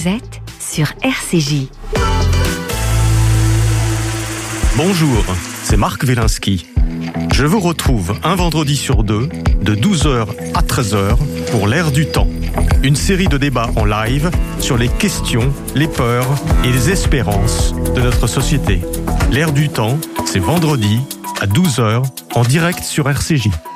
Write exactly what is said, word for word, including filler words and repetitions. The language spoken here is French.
Vous êtes sur R C J. Bonjour, c'est Marc Wielinski. Je vous retrouve un vendredi sur deux, de douze heures à treize heures, pour l'Air du temps. Une série de débats en live sur les questions, les peurs et les espérances de notre société. L'Air du temps, c'est vendredi à douze heures, en direct sur R C J.